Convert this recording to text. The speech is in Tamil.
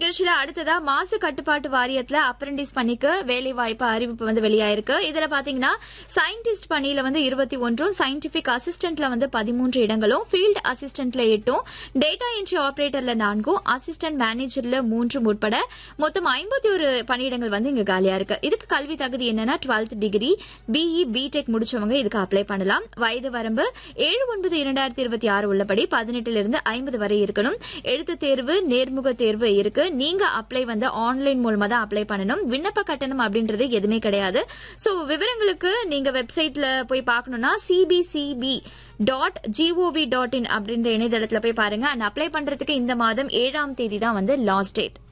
நிகழ்ச்சியில அடுத்ததா மாசு கட்டுப்பாட்டு வாரியத்துல அப்ரெண்டிஸ் பணிக்கு வேலை வாய்ப்பு அறிவிப்பு வந்து வெளியாயிருக்கு. இதுல பாத்தீங்கன்னா சயின்டிஸ்ட் பணியில வந்து 21, சயின்டிபிக் அசிஸ்டன்ட்ல வந்து 13 இடங்களும், ஃபீல்டு அசிஸ்டன்ட்ல 8, டேட்டா என்ட்ரி ஆபரேட்டர்ல 4, அசிஸ்டன்ட் மேனேஜர்ல 3 உட்பட மொத்தம் 51 பணியிடங்கள் வந்து இங்க காலியா இருக்கு. இதுக்கு கல்வி தகுதி என்னன்னா 12th டிகிரி, பிஇ, பிடெக் முடிச்சவங்க இதுக்கு அப்ளை பண்ணலாம். வயது வரம்பு 7/9/2026 உள்ளபடி 18 இருந்து 50 வரை இருக்கணும். எழுத்து தேர்வு, நேர்முக தேர்வு இருக்கு. நீங்க அப்ளை வந்து ஆன்லைன் மூலமா தான் அப்ளை பண்ணணும். விண்ணப்ப கட்டணம் அப்படின்றது எதுவுமே கிடையாது. சோ விவரங்களுக்கு நீங்க வெப்சைட்ல போய் பார்க்கணும்னா cbcb.gov.in அப்படின்ற இணையதளத்துல போய் பாருங்க. அண்ட் அப்ளை பண்றதுக்கு இந்த மாதம் 7ஆம் தேதி தான் வந்து லாஸ்ட் டேட்.